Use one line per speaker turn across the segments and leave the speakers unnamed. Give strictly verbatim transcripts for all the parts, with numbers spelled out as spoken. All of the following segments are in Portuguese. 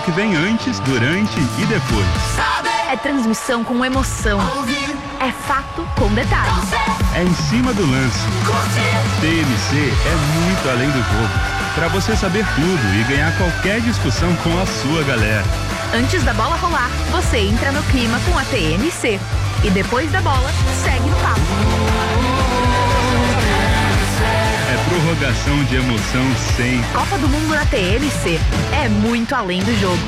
que vem antes, durante e depois.
É transmissão com emoção. É fato com detalhes.
É em cima do lance. T M C é muito além do jogo. Para você saber tudo e ganhar qualquer discussão com a sua galera.
Antes da bola rolar, você entra no clima com a T M C. E depois da bola, segue no papo.
É prorrogação de emoção sem.
Copa do Mundo na T M C. É muito além do jogo.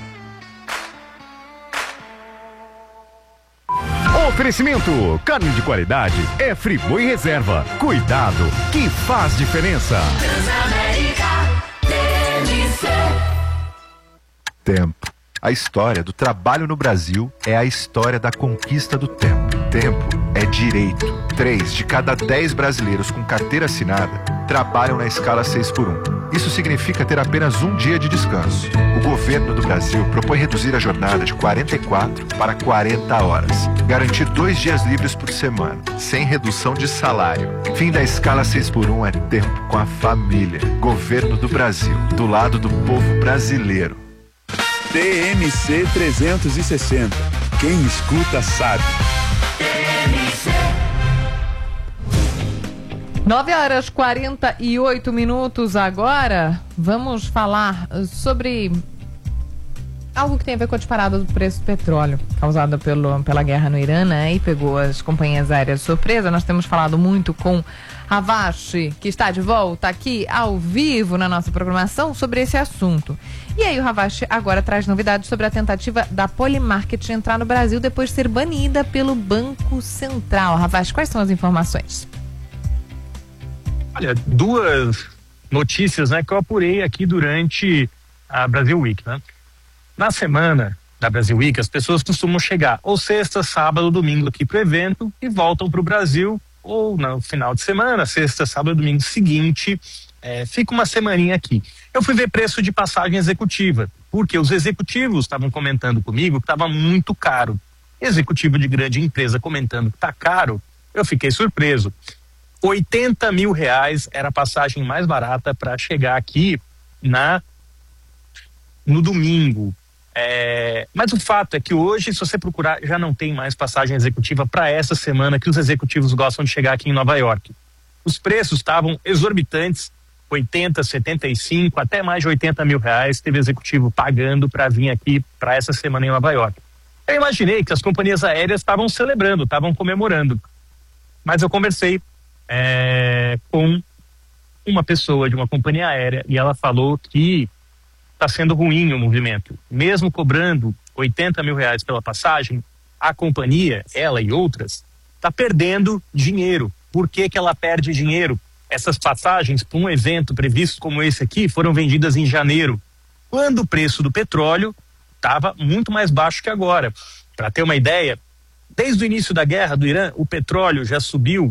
Oferecimento, carne de qualidade é Friboi Reserva. Cuidado, que faz diferença.
Transamérica, T M C.
Tempo. A história do trabalho no Brasil é a história da conquista do tempo. Tempo é direito. Três de cada dez brasileiros com carteira assinada trabalham na escala seis por um. Isso significa ter apenas um dia de descanso. O governo do Brasil propõe reduzir a jornada de quarenta e quatro para quarenta horas. Garantir dois dias livres por semana, sem redução de salário. Fim da escala seis por um é tempo com a família. Governo do Brasil, do lado do povo brasileiro.
T M C trezentos e sessenta. Quem escuta sabe.
T M C.
nove horas e quarenta e oito minutos agora. Vamos falar sobre algo que tem a ver com a disparada do preço do petróleo, causada pelo, pela guerra no Irã, né? E pegou as companhias aéreas de surpresa. Nós temos falado muito com Ravache, que está de volta aqui ao vivo na nossa programação, sobre esse assunto. E aí o Ravache agora traz novidades sobre a tentativa da Polymarket de entrar no Brasil depois de ser banida pelo Banco Central. Ravache, quais são as informações?
Olha, duas notícias, né, que eu apurei aqui durante a Brasil Week, né? Na semana da Brasil Week, as pessoas costumam chegar ou sexta, sábado, domingo aqui pro evento e voltam pro Brasil, ou no final de semana, sexta, sábado, domingo seguinte, é, fica uma semaninha aqui. Eu fui ver preço de passagem executiva, porque os executivos estavam comentando comigo que estava muito caro. Executivo de grande empresa comentando que tá caro, eu fiquei surpreso. oitenta mil reais era a passagem mais barata para chegar aqui na no domingo. É, mas o fato é que hoje, se você procurar, já não tem mais passagem executiva para essa semana que os executivos gostam de chegar aqui em Nova York. Os preços estavam exorbitantes, oitenta, setenta e cinco, até mais de oitenta mil reais teve executivo pagando para vir aqui para essa semana em Nova York. Eu imaginei que as companhias aéreas estavam celebrando, estavam comemorando. Mas eu conversei é, com uma pessoa de uma companhia aérea e ela falou que está sendo ruim o movimento. Mesmo cobrando oitenta mil reais pela passagem, a companhia, ela e outras, está perdendo dinheiro. Por que que ela perde dinheiro? Essas passagens para um evento previsto como esse aqui foram vendidas em janeiro, quando o preço do petróleo estava muito mais baixo que agora. Para ter uma ideia, desde o início da guerra do Irã, o petróleo já subiu,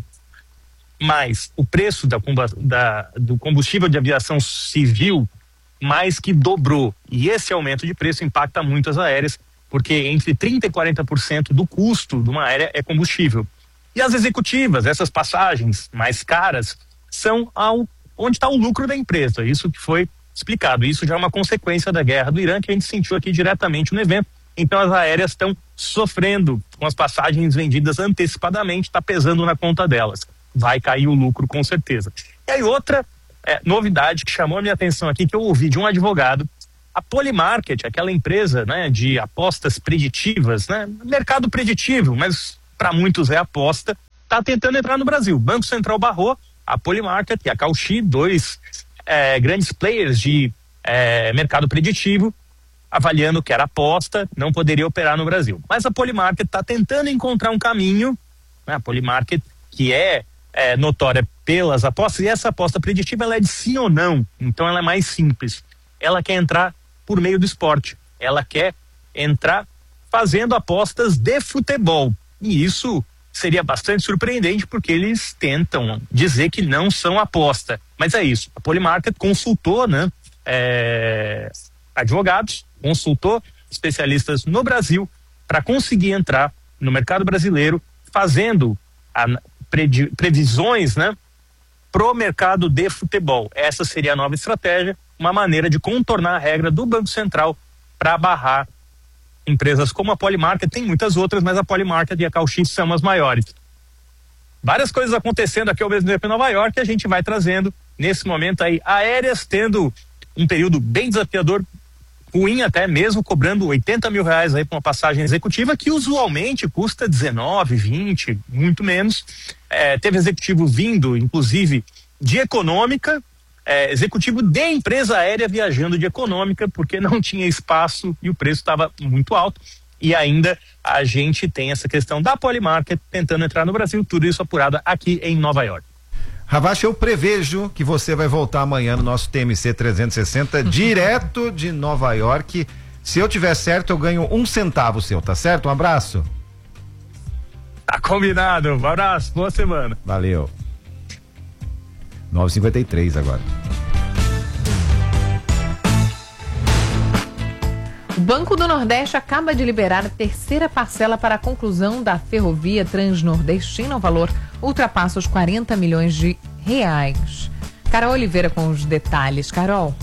mas o preço da, da, do combustível de aviação civil mais que dobrou. E esse aumento de preço impacta muito as aéreas, porque entre trinta por cento e quarenta por cento do custo de uma aérea é combustível. E as executivas, essas passagens mais caras, são ao, onde está o lucro da empresa. Isso que foi explicado. Isso já é uma consequência da guerra do Irã, que a gente sentiu aqui diretamente no evento. Então as aéreas estão sofrendo com as passagens vendidas antecipadamente, está pesando na conta delas. Vai cair o lucro com certeza. E aí outra É, novidade que chamou a minha atenção aqui, que eu ouvi de um advogado, a Polymarket, aquela empresa, né, de apostas preditivas, né, mercado preditivo, mas para muitos é aposta, está tentando entrar no Brasil. Banco Central barrou a Polymarket e a Cauchy, dois é, grandes players de é, mercado preditivo, avaliando que era aposta, não poderia operar no Brasil. Mas a Polymarket está tentando encontrar um caminho, né, a Polymarket, que é É, notória pelas apostas, e essa aposta preditiva ela é de sim ou não, então ela é mais simples. Ela quer entrar por meio do esporte, ela quer entrar fazendo apostas de futebol, e isso seria bastante surpreendente, porque eles tentam dizer que não são aposta, mas é isso. A Polymarket consultou, né, é, advogados, consultou especialistas no Brasil para conseguir entrar no mercado brasileiro, fazendo a previsões, né, pro mercado de futebol. Essa seria a nova estratégia, uma maneira de contornar a regra do Banco Central para barrar empresas como a Polymarket. Tem muitas outras, mas a Polymarket e a Cauchy são as maiores. Várias coisas acontecendo aqui ao mesmo tempo em Nova York, a gente vai trazendo nesse momento aí, aéreas tendo um período bem desafiador, ruim até mesmo, cobrando oitenta mil reais aí para uma passagem executiva que usualmente custa dezenove, vinte, muito menos. É, teve executivo vindo, inclusive, de econômica, é, executivo de empresa aérea viajando de econômica, porque não tinha espaço e o preço estava muito alto. E ainda a gente tem essa questão da Polymarket tentando entrar no Brasil, tudo isso apurado aqui em Nova York.
Ravache, eu prevejo que você vai voltar amanhã no nosso T M C trezentos e sessenta, direto de Nova York. Se eu tiver certo, eu ganho um centavo seu, tá certo? Um abraço.
Tá combinado, um abraço, boa semana.
Valeu. nove e cinquenta e três agora.
O Banco do Nordeste acaba de liberar a terceira parcela para a conclusão da ferrovia Transnordestina. O valor ultrapassa os quarenta milhões de reais. Carol Oliveira com os detalhes. Carol.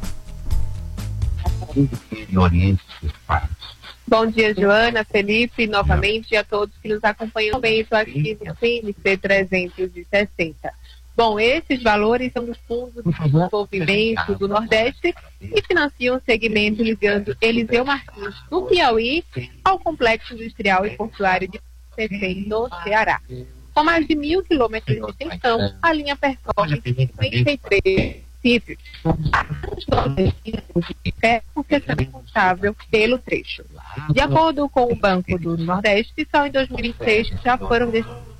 Bom dia, Joana, Felipe, novamente, e a todos que nos acompanham bem aqui no T M C trezentos e sessenta. Bom, esses valores são do Fundo de Desenvolvimento do Nordeste e financiam o segmento ligando Eliseu Martins, no Piauí, ao Complexo Industrial e Portuário de Pecém, no Ceará. Com mais de mil quilômetros de extensão, a linha percorre cinquenta e três municípios. A Transnordestina é porque é responsável pelo trecho. De acordo com o Banco do Nordeste, só em dois mil e vinte e seis já foram destinados.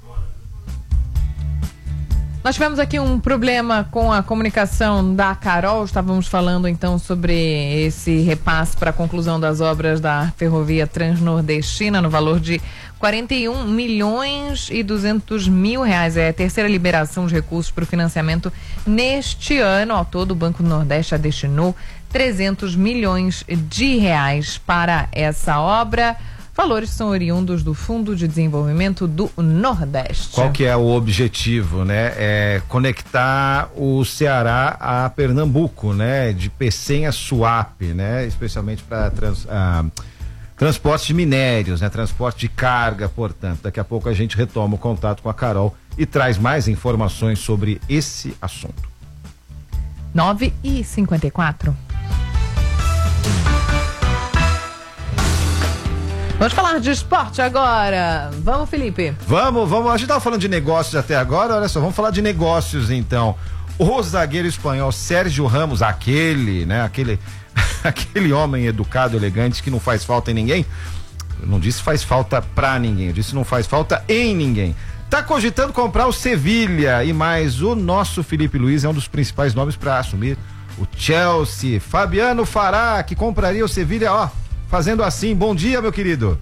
Nós tivemos aqui um problema com a comunicação da Carol. Estávamos falando então sobre esse repasse para a conclusão das obras da ferrovia Transnordestina no valor de quarenta e um milhões e duzentos mil reais. É a terceira liberação de recursos para o financiamento neste ano. Ao todo, o Banco do Nordeste já destinou trezentos milhões de reais para essa obra. Valores são oriundos do Fundo de Desenvolvimento do Nordeste.
Qual que é o objetivo, né? É conectar o Ceará a Pernambuco, né? De Pecém a Suape, né? Especialmente para trans, ah, transporte de minérios, né? Transporte de carga, portanto. Daqui a pouco a gente retoma o contato com a Carol e traz mais informações sobre esse assunto.
nove e cinquenta e quatro. Vamos falar de esporte agora. Vamos, Felipe.
Vamos, vamos. A gente estava falando de negócios até agora, olha só, vamos falar de negócios então. O zagueiro espanhol Sérgio Ramos, aquele, né, aquele, aquele homem educado, elegante, que não faz falta em ninguém. Eu não disse faz falta pra ninguém, eu disse não faz falta em ninguém. Tá cogitando comprar o Sevilha e mais o nosso Felipe Luiz é um dos principais nomes para assumir o Chelsea. Fabiano Fará, que compraria o Sevilha, ó. Fazendo assim, bom dia, meu querido.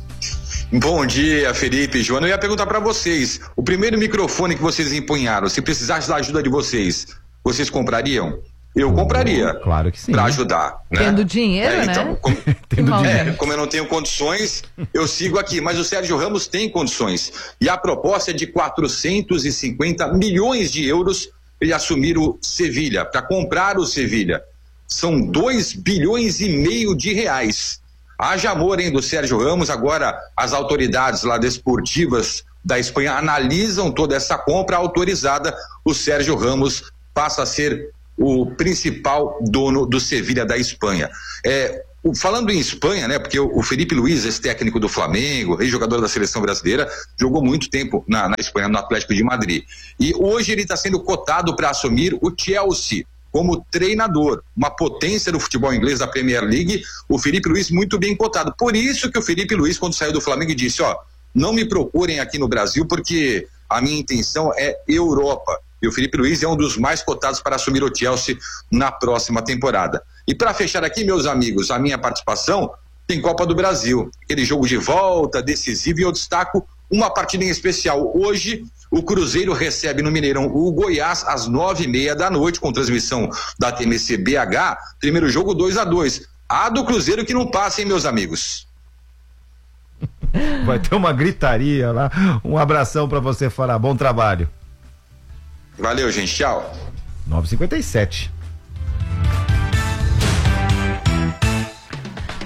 Bom dia, Felipe e Joana. Eu ia perguntar para vocês, o primeiro microfone que vocês empunharam, se precisasse da ajuda de vocês, vocês comprariam? Eu compraria.
Oh, claro que sim.
Para ajudar. Né?
Tendo dinheiro,
é, então,
né?
Como,
Tendo
é,
dinheiro.
como eu não tenho condições, eu sigo aqui. Mas o Sérgio Ramos tem condições. E a proposta é de quatrocentos e cinquenta milhões de euros para ele assumir o Sevilha, para comprar o Sevilha. São dois bilhões e meio de reais. Haja amor, hein, do Sérgio Ramos. Agora as autoridades lá desportivas da Espanha analisam toda essa compra autorizada. O Sérgio Ramos passa a ser o principal dono do Sevilha da Espanha. É, o, falando em Espanha, né, porque o, o Felipe Luiz, esse técnico do Flamengo, ex-jogador da seleção brasileira, jogou muito tempo na, na Espanha, no Atlético de Madrid. E hoje ele está sendo cotado para assumir o Chelsea como treinador, uma potência do futebol inglês da Premier League. O Felipe Luiz muito bem cotado. Por isso que o Felipe Luiz, quando saiu do Flamengo, disse, ó, não me procurem aqui no Brasil porque a minha intenção é Europa. E o Felipe Luiz é um dos mais cotados para assumir o Chelsea na próxima temporada. E para fechar aqui, meus amigos, a minha participação tem Copa do Brasil. Aquele jogo de volta, decisivo, e eu destaco uma partida em especial. Hoje, o Cruzeiro recebe no Mineirão o Goiás às nove e meia da noite, com transmissão da T M C B H. Primeiro jogo dois a dois. A do Cruzeiro que não passa, hein, meus amigos?
Vai ter uma gritaria lá. Um abração pra você, Fará. Bom trabalho.
Valeu, gente. Tchau.
nove e cinquenta e sete.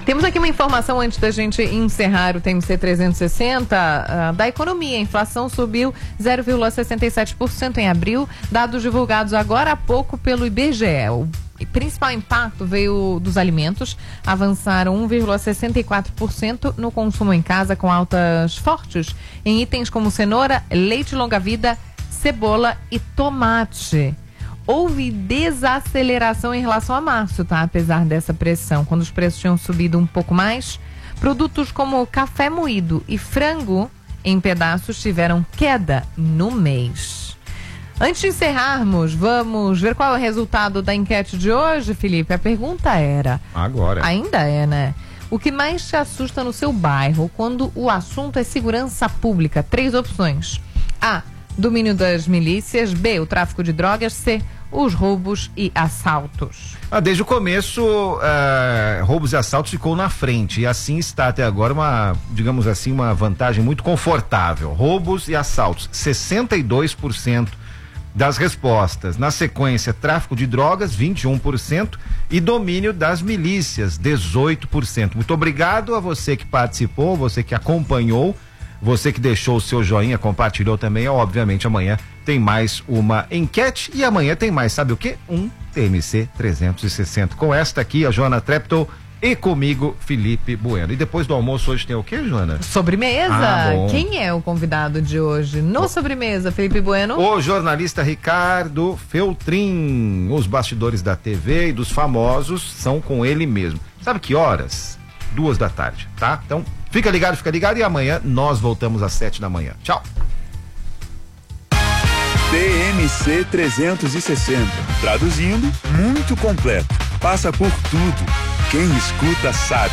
Temos aqui uma informação antes da gente encerrar o T M C trezentos e sessenta uh, da economia. A inflação subiu zero vírgula sessenta e sete por cento em abril, dados divulgados agora há pouco pelo I B G E. O principal impacto veio dos alimentos, avançaram um vírgula sessenta e quatro por cento no consumo em casa, com altas fortes em itens como cenoura, leite longa-vida, cebola e tomate. Houve desaceleração em relação a março, tá? Apesar dessa pressão, quando os preços tinham subido um pouco mais, produtos como café moído e frango em pedaços tiveram queda no mês. Antes de encerrarmos, vamos ver qual é o resultado da enquete de hoje, Felipe. A pergunta era...
Agora.
Ainda é, né? O que mais te assusta no seu bairro quando o assunto é segurança pública? Três opções. A. Domínio das milícias. B. O tráfico de drogas. C. Os roubos e assaltos.
Ah, desde o começo, uh, roubos e assaltos ficou na frente. E assim está até agora uma, digamos assim, uma vantagem muito confortável. Roubos e assaltos, sessenta e dois por cento das respostas. Na sequência, tráfico de drogas, vinte e um por cento. E domínio das milícias, dezoito por cento. Muito obrigado a você que participou, você que acompanhou. Você que deixou o seu joinha, compartilhou também, obviamente amanhã tem mais uma enquete e amanhã tem mais, sabe o quê? Um T M C trezentos e sessenta. Com esta aqui, a Joana Treptow e comigo, Felipe Bueno. E depois do almoço hoje tem o quê, Joana?
Sobremesa.
Ah,
quem é o convidado de hoje? No Sobremesa, Felipe Bueno.
O jornalista Ricardo Feltrin. Os bastidores da T V e dos famosos são com ele mesmo. Sabe que horas? Duas da tarde, tá? Então, fica ligado, fica ligado e amanhã nós voltamos às sete da manhã. Tchau.
T M C trezentos e sessenta. Traduzindo, muito completo. Passa por tudo. Quem escuta sabe.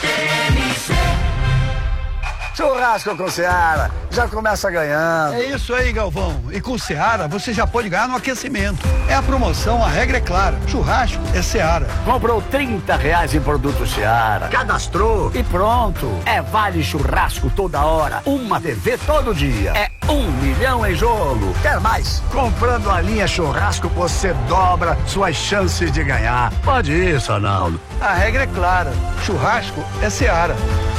Churrasco com Seara, já começa ganhando.
É isso aí, Galvão. E com Seara, você já pode ganhar no aquecimento. É a promoção, a regra é clara. Churrasco é Seara.
Comprou trinta reais em produto Seara, cadastrou e pronto. É vale churrasco toda hora, uma T V todo dia. É um milhão em jogo. Quer mais? Comprando a linha churrasco, você dobra suas chances de ganhar. Pode ir, Sanaldo.
A regra é clara. Churrasco é Seara.